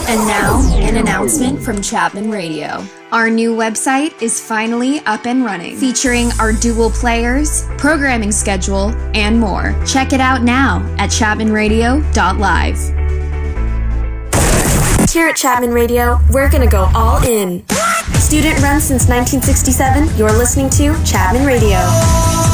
And now, an announcement from Chapman Radio. Our new website is finally up and running, featuring our dual players, programming schedule, and more. Check it out now at chapmanradio.live. Here at Chapman Radio, we're gonna go all in. Student run since 1967, you're listening to Chapman Radio.